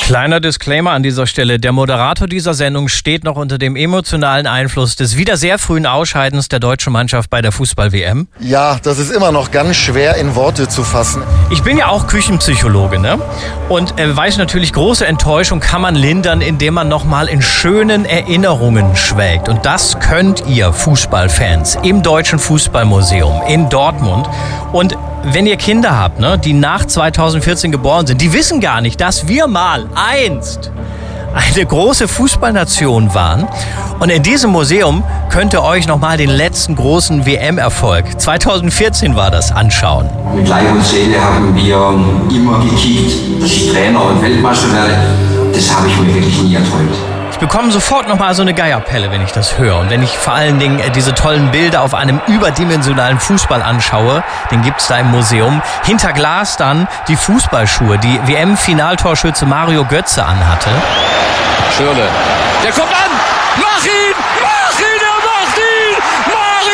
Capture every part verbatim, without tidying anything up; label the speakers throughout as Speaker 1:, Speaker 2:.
Speaker 1: Kleiner Disclaimer an dieser Stelle. Der Moderator dieser Sendung steht noch unter dem emotionalen Einfluss des wieder sehr frühen Ausscheidens der deutschen Mannschaft bei der Fußball-W M.
Speaker 2: Ja, das ist immer noch ganz schwer in Worte zu fassen.
Speaker 1: Ich bin ja auch Küchenpsychologe, ne? Und äh, weiß natürlich, große Enttäuschung kann man lindern, indem man nochmal in schönen Erinnerungen schwelgt. Und das könnt ihr Fußballfans im Deutschen Fußballmuseum in Dortmund. Und wenn ihr Kinder habt, ne, die nach zweitausendvierzehn geboren sind, die wissen gar nicht, dass wir mal einst eine große Fußballnation waren. Und in diesem Museum könnt ihr euch nochmal den letzten großen W M-Erfolg, zweitausendvierzehn war das, anschauen.
Speaker 3: Mit Leib und Seele haben wir immer gekickt, dass ich Trainer und Weltmeister werde. Das habe ich mir wirklich nie erträumt.
Speaker 1: Ich bekomme sofort nochmal so eine Geierpelle, wenn ich das höre. Und wenn ich vor allen Dingen diese tollen Bilder auf einem überdimensionalen Fußball anschaue, den gibt's da im Museum. Hinter Glas dann die Fußballschuhe, die W M-Finaltorschütze Mario Götze anhatte.
Speaker 4: Schürrle, der kommt an! Mach ihn! Mach ihn! Er macht ihn!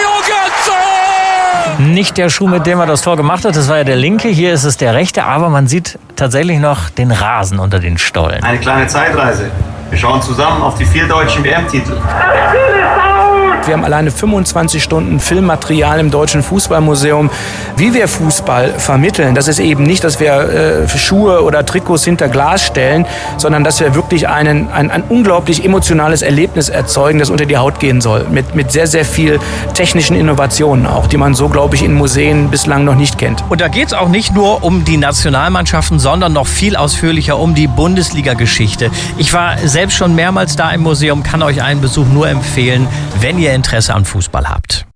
Speaker 4: Mario Götze!
Speaker 5: Nicht der Schuh, mit dem er das Tor gemacht hat, das war ja der linke. Hier ist es der rechte, aber man sieht tatsächlich noch den Rasen unter den Stollen.
Speaker 6: Eine kleine Zeitreise. Wir schauen zusammen auf die vier deutschen W M-Titel.
Speaker 7: Wir haben alleine fünfundzwanzig Stunden Filmmaterial im Deutschen Fußballmuseum, wie wir Fußball vermitteln. Das ist eben nicht, dass wir äh, Schuhe oder Trikots hinter Glas stellen, sondern dass wir wirklich einen, ein, ein unglaublich emotionales Erlebnis erzeugen, das unter die Haut gehen soll. Mit, mit sehr, sehr viel technischen Innovationen auch, die man so, glaube ich, in Museen bislang noch nicht kennt.
Speaker 1: Und da geht es auch nicht nur um die Nationalmannschaften, sondern noch viel ausführlicher um die Bundesliga-Geschichte. Ich war selbst schon mehrmals da im Museum, kann euch einen Besuch nur empfehlen, wenn ihr Interesse an Fußball habt.